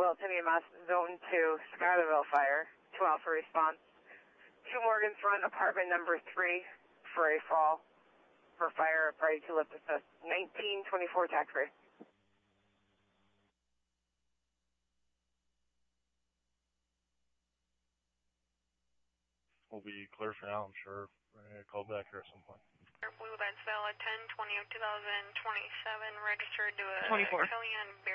Littleton EMS, Zone 2, Schuylerville Fire, 2 Alpha response. 2 Morgan's Run, apartment number 3, for a fall, for fire, priority to lift assist, 1924 tax free. We'll be clear for now, I'm sure. We're going to call back here at some point. Blue, that's valid 10/20/2027, registered to a 24. Kellyanne